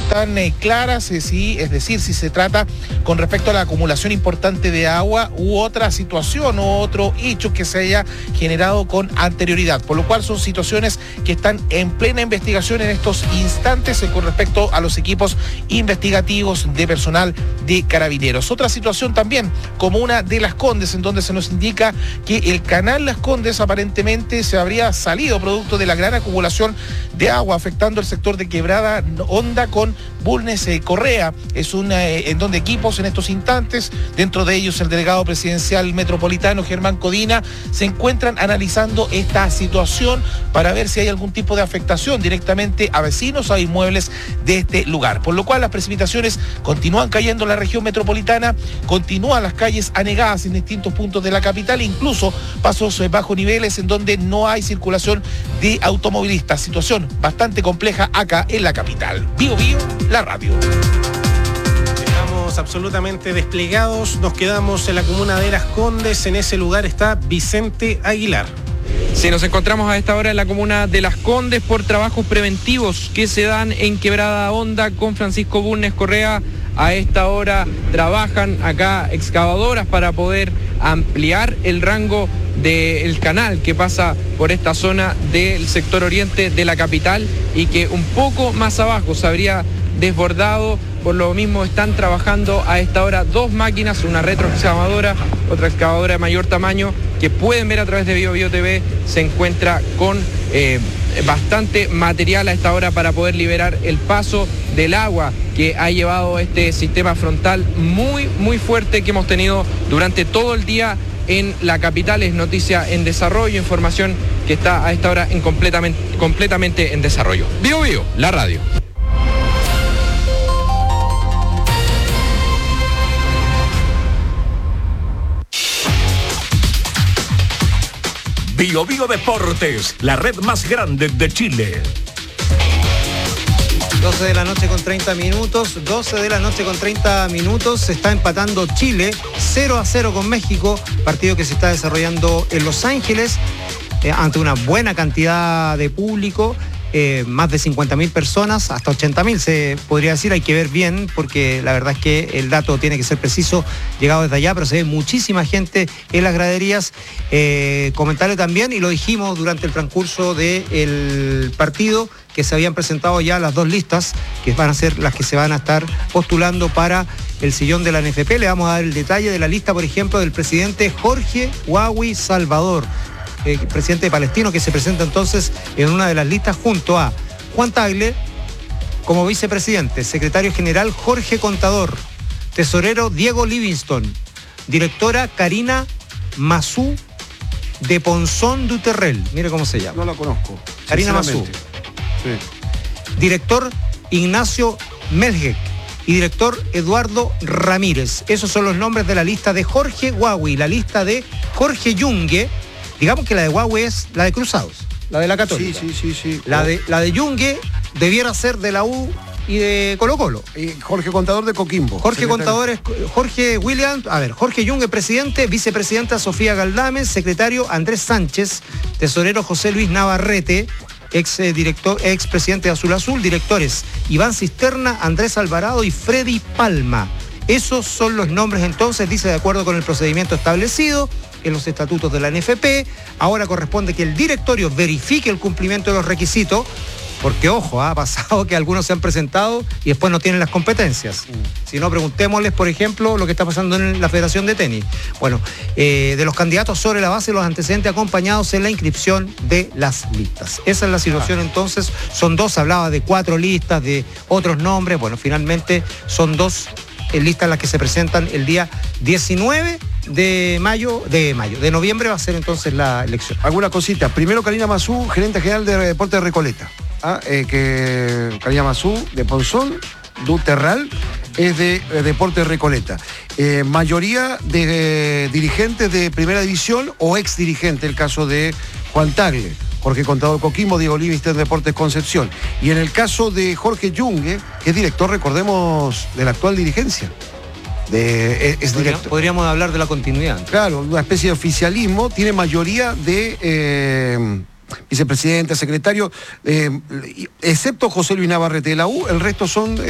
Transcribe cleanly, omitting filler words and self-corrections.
están claras, sí, es decir, si se trata con respecto a la acumulación importante de agua u otra situación o otro hecho que se haya generado con anterioridad, por lo cual son situaciones que están en plena investigación en estos instantes con respecto a los equipos investigativos de personal de Carabineros. Otra situación también, comuna de Las Condes, en donde se nos indica que el canal Las Condes aparentemente se habría salido producto de la gran acumulación de agua afectando el sector de Quebrada Honda con Bulnes Correa. Es en donde equipos en estos instantes, dentro de ellos el delegado presidencial metropolitano Germán Codina, se encuentran analizando esta situación para ver si hay algún tipo de afectación directamente a vecinos, a inmuebles de este lugar. Por lo cual las precipitaciones continúan cayendo en la región metropolitana, continúan las calles anegadas en distintos puntos de la capital, incluso pasos bajo niveles en donde no hay circulación de automovilistas. Situación bastante compleja acá en la capital. Bio Bio, la radio. Estamos absolutamente desplegados, nos quedamos en la comuna de Las Condes, en ese lugar está Vicente Aguilar. Sí, nos encontramos a esta hora en la comuna de Las Condes por trabajos preventivos que se dan en Quebrada Honda con Francisco Bulnes Correa. A esta hora trabajan acá excavadoras para poder ampliar el rango del canal que pasa por esta zona del sector oriente de la capital y que un poco más abajo se habría desbordado. Por lo mismo están trabajando a esta hora dos máquinas, una retroexcavadora, otra excavadora de mayor tamaño, que pueden ver a través de Bio Bio TV. Se encuentra con bastante material a esta hora para poder liberar el paso del agua que ha llevado este sistema frontal muy fuerte que hemos tenido durante todo el día en la capital. Es noticia en desarrollo, información que está a esta hora completamente en desarrollo. Bio Bio, la radio. Bio Bio Deportes, la red más grande de Chile. 12 de la noche con 30 minutos, 12 de la noche con 30 minutos, se está empatando Chile, 0-0 con México, partido que se está desarrollando en Los Ángeles, ante una buena cantidad de público, más de 50.000 personas, hasta 80.000 se podría decir, hay que ver bien, porque la verdad es que el dato tiene que ser preciso, llegado desde allá, pero se ve muchísima gente en las graderías. Comentarle también, y lo dijimos durante el transcurso del partido, que se habían presentado ya las dos listas, que van a ser las que se van a estar postulando para el sillón de la NFP. Le vamos a dar el detalle de la lista, por ejemplo, del presidente Jorge Huawi Salvador, presidente palestino, que se presenta entonces en una de las listas junto a Juan Tagle como vicepresidente, secretario general Jorge Contador, tesorero Diego Livingston, directora Karina Mazú de Ponzón Duterrel, mire cómo se llama. No la conozco. Karina Mazú. Sí. Director Ignacio Medgek y director Eduardo Ramírez. Esos son los nombres de la lista de Jorge Huawi. La lista de Jorge Yungue, digamos que la de Huawei es la de Cruzados, la de la Católica. Sí. La de Yungue debiera ser de la U y de Colo Colo. Jorge Contador de Coquimbo. Jorge Contador es Jorge Williams, Jorge Yungue presidente, vicepresidenta Sofía Galdames, secretario Andrés Sánchez, tesorero José Luis Navarrete, ex presidente de Azul Azul, directores Iván Cisterna, Andrés Alvarado y Freddy Palma. Esos son los nombres entonces, dice, de acuerdo con el procedimiento establecido en los estatutos de la NFP. Ahora corresponde que el directorio verifique el cumplimiento de los requisitos, porque ojo, ha pasado que algunos se han presentado y después no tienen las competencias. Si no, preguntémosles, por ejemplo, lo que está pasando en la Federación de Tenis. Bueno, de los candidatos sobre la base de los antecedentes acompañados en la inscripción de las listas. Esa es la situación entonces. Son dos, hablaba de 4 listas, de otros nombres. Bueno, finalmente son 2 listas las que se presentan el día 19 de noviembre va a ser entonces la elección. Alguna cosita. Primero, Karina Mazú, gerente general de Deportes de Recoleta. Que Karina Mazú, de Ponzón, Duterral, es de Deportes Recoleta. Mayoría de dirigentes de primera división o ex dirigente, el caso de Juan Tagle, Jorge Contador Coquimbo, Diego Livingston, Deportes Concepción. Y en el caso de Jorge Yungue, que es director, recordemos, de la actual dirigencia. Podríamos hablar de la continuidad. Claro, una especie de oficialismo, tiene mayoría de vicepresidente, secretario, excepto José Luis Navarrete de la U, el resto son